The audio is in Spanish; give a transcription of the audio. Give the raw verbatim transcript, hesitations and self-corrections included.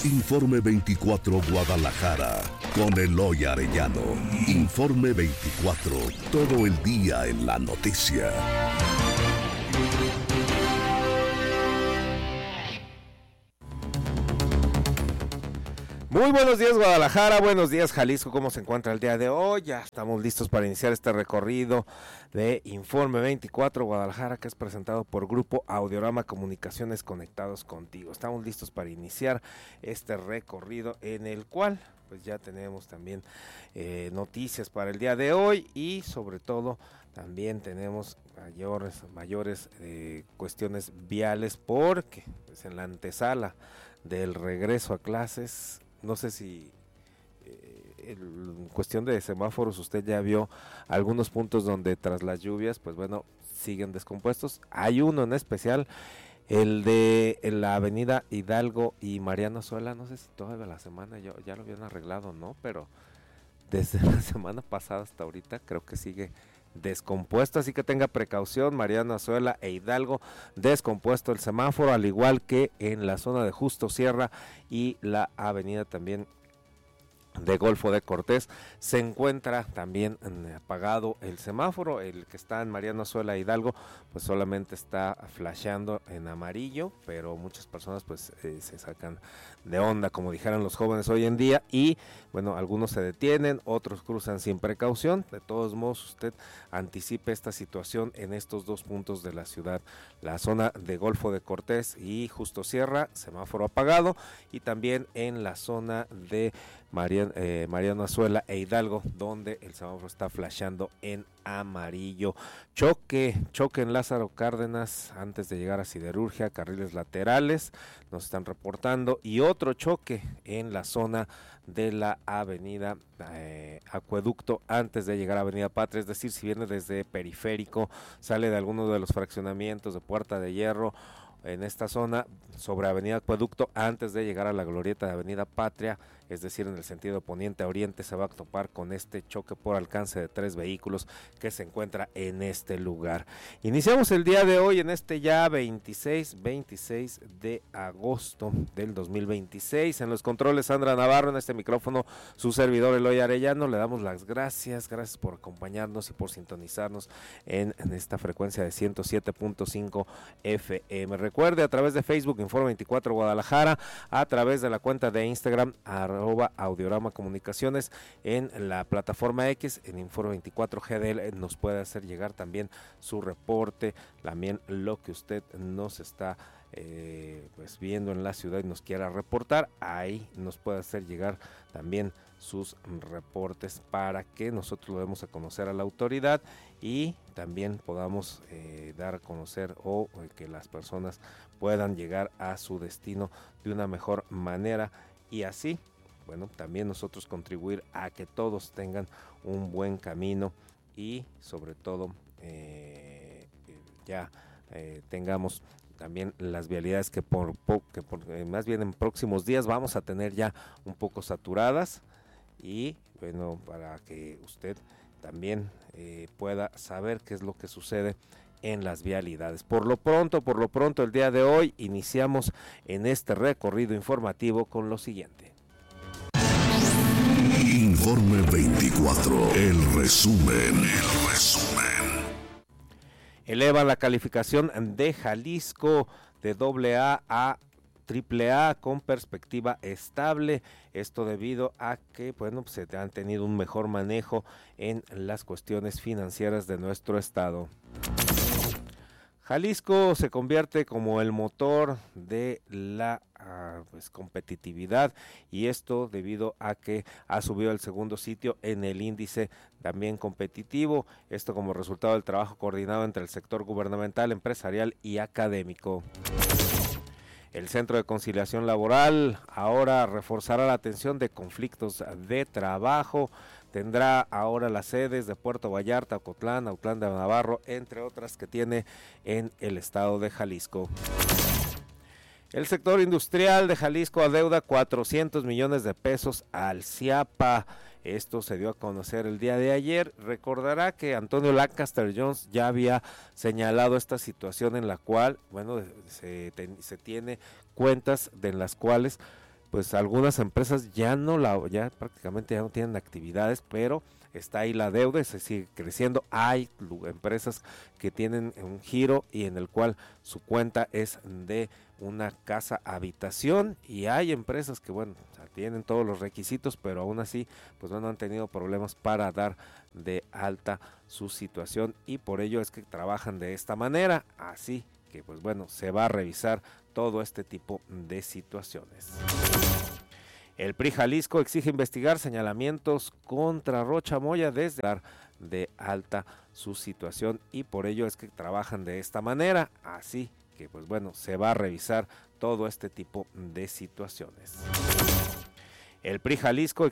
Informe veinticuatro Guadalajara, con Eloy Arellano. Informe veinticuatro, todo el día en la noticia. Muy buenos días Guadalajara, buenos días Jalisco, ¿cómo se encuentra el día de hoy? Ya estamos listos para iniciar este recorrido de Informe veinticuatro Guadalajara, que es presentado por Grupo Audiorama Comunicaciones Conectados Contigo. Estamos listos para iniciar este recorrido en el cual pues ya tenemos también eh, noticias para el día de hoy y sobre todo también tenemos mayores, mayores eh, cuestiones viales porque pues, en la antesala del regreso a clases, no sé si eh, en cuestión de semáforos usted ya vio algunos puntos donde tras las lluvias, pues bueno, siguen descompuestos. Hay uno en especial, el de en la avenida Hidalgo y Mariano Zuela, no sé si toda la semana ya, ya lo habían arreglado, ¿no? Pero desde la semana pasada hasta ahorita creo que sigue descompuesto, así que tenga precaución. Mariano Azuela e Hidalgo, descompuesto el semáforo, al igual que en la zona de Justo Sierra y la avenida también de Golfo de Cortés, se encuentra también apagado el semáforo. El que está en Mariano Azuela Hidalgo pues solamente está flasheando en amarillo, pero muchas personas pues eh, se sacan de onda, como dijeran los jóvenes hoy en día, y bueno, algunos se detienen, otros cruzan sin precaución. De todos modos, usted anticipe esta situación en estos dos puntos de la ciudad, la zona de Golfo de Cortés y Justo Sierra, semáforo apagado, y también en la zona de Mariano, eh, Mariano Azuela e Hidalgo, donde el semáforo está flasheando en amarillo. Choque, choque en Lázaro Cárdenas antes de llegar a Siderurgia, carriles laterales, nos están reportando, y otro choque en la zona de la avenida eh, Acueducto antes de llegar a Avenida Patria, es decir, si viene desde Periférico, sale de alguno de los fraccionamientos de Puerta de Hierro, en esta zona sobre Avenida Acueducto antes de llegar a la glorieta de Avenida Patria, es decir, en el sentido poniente a oriente, se va a topar con este choque por alcance de tres vehículos que se encuentra en este lugar. Iniciamos el día de hoy en este ya veintiséis de agosto del dos mil veintiséis. En los controles Sandra Navarro, en este micrófono su servidor Eloy Arellano. Le damos las gracias, gracias por acompañarnos y por sintonizarnos en, en esta frecuencia de ciento siete punto cinco F M. Recuerde, a través de Facebook Informe veinticuatro Guadalajara, a través de la cuenta de Instagram arroba Audiorama Comunicaciones, en la plataforma X, en Informe veinticuatro G D L, nos puede hacer llegar también su reporte, también lo que usted nos está eh, pues viendo en la ciudad y nos quiera reportar. Ahí nos puede hacer llegar también sus reportes para que nosotros lo demos a conocer a la autoridad y también podamos eh, dar a conocer o eh, que las personas puedan llegar a su destino de una mejor manera, y así, bueno, también nosotros contribuir a que todos tengan un buen camino y sobre todo eh, ya eh, tengamos también las vialidades que por, que por eh, más bien en próximos días vamos a tener ya un poco saturadas, y bueno, para que usted también eh, pueda saber qué es lo que sucede en las vialidades. Por lo pronto, por lo pronto el día de hoy iniciamos en este recorrido informativo con lo siguiente. Informe veinticuatro, el resumen, el resumen. Eleva la calificación de Jalisco de doble A a triple A con perspectiva estable, esto debido a que bueno, pues se han tenido un mejor manejo en las cuestiones financieras de nuestro estado. Jalisco se convierte como el motor de la uh, pues, competitividad, y esto debido a que ha subido al segundo sitio en el índice también competitivo, esto como resultado del trabajo coordinado entre el sector gubernamental, empresarial y académico. El Centro de Conciliación Laboral ahora reforzará la atención de conflictos de trabajo. Tendrá ahora las sedes de Puerto Vallarta, Ocotlán, Autlán de Navarro, entre otras que tiene en el estado de Jalisco. El sector industrial de Jalisco adeuda cuatrocientos millones de pesos al CIAPA. Esto se dio a conocer el día de ayer. Recordará que Antonio Lancaster Jones ya había señalado esta situación en la cual, bueno, se, ten, se tiene cuentas de las cuales pues algunas empresas ya no la, ya prácticamente ya no tienen actividades, pero está ahí la deuda, se sigue creciendo. Hay empresas que tienen un giro y en el cual su cuenta es de una casa habitación, y hay empresas que bueno, o sea, tienen todos los requisitos, pero aún así pues no han tenido problemas para dar de alta su situación, y por ello es que trabajan de esta manera. Así que pues bueno, se va a revisar todo este tipo de situaciones. El P R I Jalisco exige investigar señalamientos contra Rocha Moya desde dar de alta su situación, y por ello es que trabajan de esta manera. Así que pues bueno, se va a revisar todo este tipo de situaciones. El P R I Jalisco